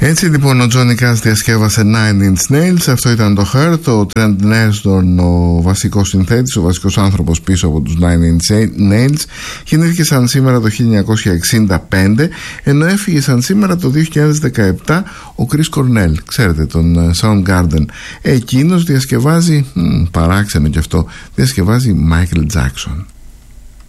Έτσι λοιπόν ο Johnny Cash διασκεύασε Nine Inch Nails. Αυτό ήταν το Hurt. Ο Trent Reznor, ο βασικός συνθέτης, ο βασικός άνθρωπος πίσω από τους Nine Inch Nails, γεννήθηκε σαν σήμερα το 1965, ενώ έφυγε σαν σήμερα το 2017 ο Chris Cornell, ξέρετε, τον Soundgarden. Εκείνος διασκευάζει, παράξενο κι αυτό, διασκευάζει Michael Jackson.